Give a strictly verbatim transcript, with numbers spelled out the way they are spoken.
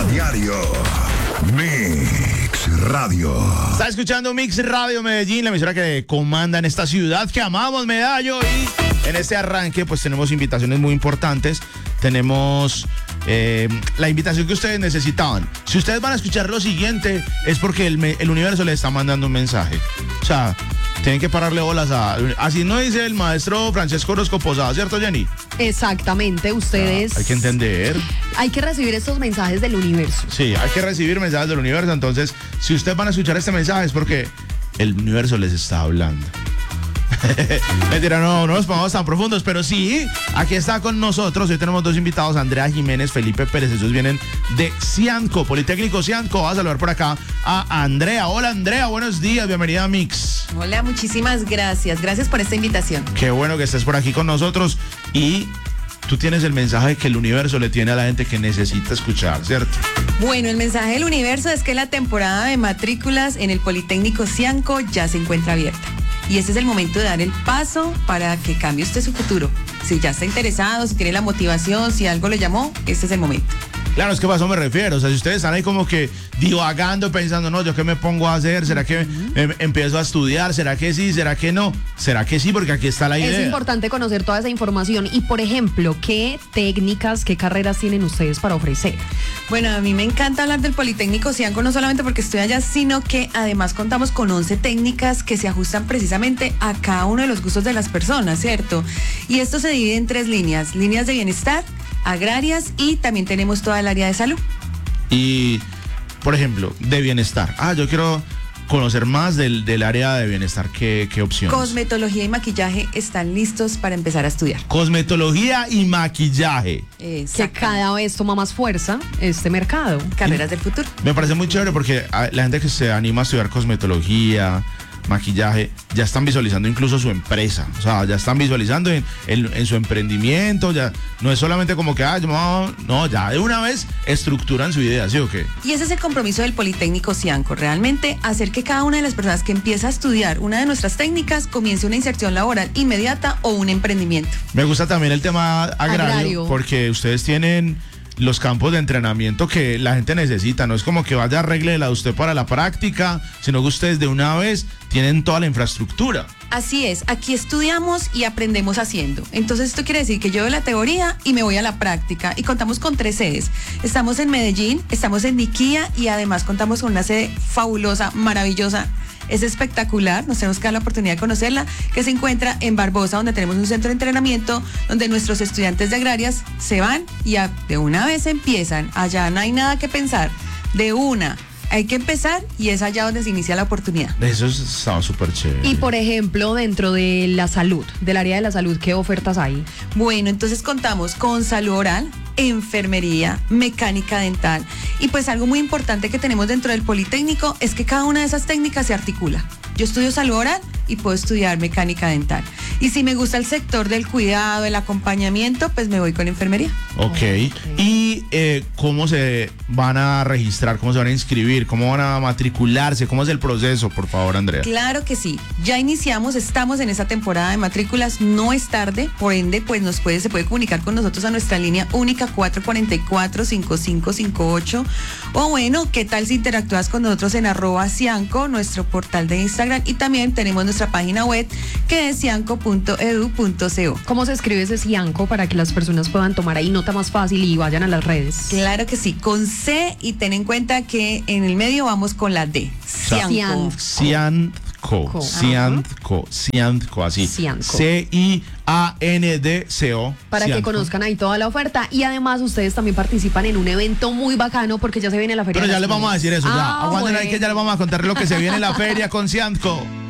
diario. Mix Radio. Está escuchando Mix Radio Medellín, la emisora que comanda en esta ciudad que amamos, Medallo. Y en este arranque pues tenemos invitaciones muy importantes. Tenemos eh, la invitación que ustedes necesitaban. Si ustedes van a escuchar lo siguiente, es porque el, el universo les está mandando un mensaje. O sea, tienen que pararle bolas a... Así no dice el maestro Francesco Orozco Posada, ¿cierto, Jenny? Exactamente, ustedes... Ah, hay que entender. Hay que recibir estos mensajes del universo. Sí, hay que recibir mensajes del universo. Entonces, si ustedes van a escuchar este mensaje es porque el universo les está hablando. Mentira, no, no nos pongamos tan profundos, pero sí, aquí está con nosotros. Hoy tenemos dos invitados, Andrea Jiménez, Felipe Pérez. Ellos vienen de Cianco, Politécnico Cianco. Vamos a saludar por acá a Andrea. Hola, Andrea, buenos días, bienvenida a Mix. Hola, muchísimas gracias. Gracias por esta invitación. Qué bueno que estés por aquí con nosotros. Y tú tienes el mensaje que el universo le tiene a la gente que necesita escuchar, ¿cierto? Bueno, el mensaje del universo es que la temporada de matrículas en el Politécnico Cianco ya se encuentra abierta. Y este es el momento de dar el paso para que cambie usted su futuro. Si ya está interesado, si tiene la motivación, si algo le llamó, este es el momento. Claro, es que a eso me refiero. O sea, si ustedes están ahí como que divagando, pensando, no, ¿yo qué me pongo a hacer? ¿Será que uh-huh. em, empiezo a estudiar? ¿Será que sí? ¿Será que no? ¿Será que sí? Porque aquí está la idea. Es importante conocer toda esa información. Y, por ejemplo, ¿qué técnicas, qué carreras tienen ustedes para ofrecer? Bueno, a mí me encanta hablar del Politécnico Cianco, no solamente porque estoy allá, sino que además contamos con once técnicas que se ajustan precisamente a cada uno de los gustos de las personas, ¿cierto? Y esto se divide en tres líneas. Líneas de bienestar, agrarias y también tenemos toda el área de salud. Y, por ejemplo, de bienestar. Ah, yo quiero conocer más del, del área de bienestar. ¿Qué, qué opciones? Cosmetología y maquillaje están listos para empezar a estudiar. Cosmetología y maquillaje. Que cada vez toma más fuerza este mercado. Carreras del futuro. Me parece muy chévere porque la gente que se anima a estudiar cosmetología, maquillaje, ya están visualizando incluso su empresa, o sea, ya están visualizando en, en, en su emprendimiento, ya no es solamente como que, ah, no, no, ya de una vez estructuran su idea, ¿sí o qué? Y ese es el compromiso del Politécnico Cianco, realmente hacer que cada una de las personas que empieza a estudiar una de nuestras técnicas comience una inserción laboral inmediata o un emprendimiento. Me gusta también el tema agrario, agrario. porque ustedes tienen los campos de entrenamiento que la gente necesita. No es como que vaya a arreglarla usted para la práctica, sino que ustedes de una vez tienen toda la infraestructura. Así es, aquí estudiamos y aprendemos haciendo. Entonces esto quiere decir que yo veo la teoría y me voy a la práctica. Y contamos con tres sedes. Estamos en Medellín, estamos en Niquía y además contamos con una sede fabulosa, maravillosa. Es espectacular, nos tenemos que dar la oportunidad de conocerla, que se encuentra en Barbosa, donde tenemos un centro de entrenamiento donde nuestros estudiantes de agrarias se van y a, de una vez empiezan. Allá no hay nada que pensar, de una. Hay que empezar y es allá donde se inicia la oportunidad. Eso está súper chévere. Y por ejemplo, dentro de la salud, del área de la salud, ¿qué ofertas hay? Bueno, entonces contamos con salud oral, enfermería, mecánica dental. Y pues algo muy importante que tenemos dentro del Politécnico es que cada una de esas técnicas se articula. Yo estudio salud oral y puedo estudiar mecánica dental. Y si me gusta el sector del cuidado, el acompañamiento, pues me voy con enfermería. Ok. okay. ¿Y eh, cómo se van a registrar? ¿Cómo se van a inscribir? ¿Cómo van a matricularse? ¿Cómo es el proceso, por favor, Andrea? Claro que sí. Ya iniciamos, estamos en esa temporada de matrículas. No es tarde, por ende, pues nos puede, se puede comunicar con nosotros a nuestra línea única cuatro cuatro cuatro, cinco cinco cinco ocho. O bueno, ¿qué tal si interactúas con nosotros en arroba Cianco, nuestro portal de Instagram? Y también tenemos nuestra página web que es cianco punto edu punto co. ¿Cómo se escribe ese Cianco para que las personas puedan tomar ahí nota más fácil y vayan a las redes? Claro que sí, con C, y ten en cuenta que en el medio vamos con la D. Cianco. Cianco. Cianco. Cianco, así. Cianco. C I A N D C O. Para Cianco. Que conozcan ahí toda la oferta. Y además ustedes también participan en un evento muy bacano porque ya se viene la feria. Pero ya les vamos a decir eso. Ah, ya. Aguanten bueno. ahí que ya les vamos a contar lo que se viene en la feria con Cianco.